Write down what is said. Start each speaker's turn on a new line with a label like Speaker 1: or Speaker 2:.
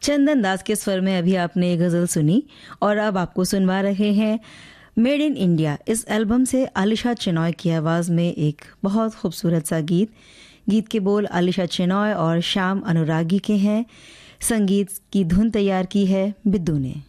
Speaker 1: चंदन दास के स्वर में अभी आपने ये गज़ल सुनी और अब आपको सुनवा रहे हैं मेड इन इंडिया इस एल्बम से आलिशा चिनॉय की आवाज़ में एक बहुत खूबसूरत सा गीत। गीत के बोल आलिशा चिनॉय और श्याम अनुरागी के हैं। संगीत की धुन तैयार की है बिद्दू ने।